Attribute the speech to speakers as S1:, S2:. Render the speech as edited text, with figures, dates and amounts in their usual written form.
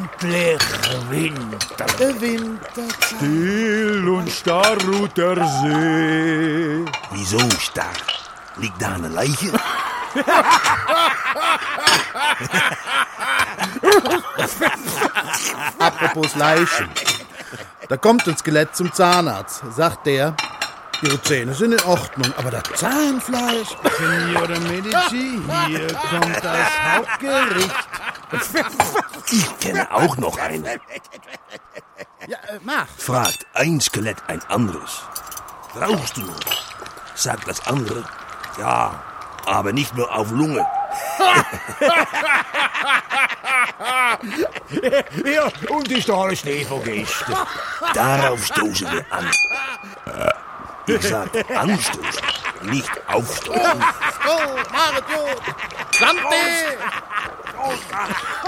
S1: Endlich Winter.
S2: Der Winter.
S3: Still und starr ruht der See.
S4: Wieso starr? Liegt da eine Leiche?
S2: Apropos Leichen. Da kommt ein Skelett zum Zahnarzt. Sagt der, Ihre Zähne sind in Ordnung, aber das Zahnfleisch...
S1: Signore Medici, hier kommt das Hauptgericht.
S4: Ich kenne auch noch einen.
S2: Ja, mach.
S4: Fragt ein Skelett ein anderes. Rauchst du noch? Sagt das andere, ja, aber nicht nur auf Lunge.
S1: Ja, und ist da alles Schnee von gestern?
S4: Darauf stoßen wir an. Ich sag anstoßen, nicht aufstoßen.
S2: Oh, Mario! Santi!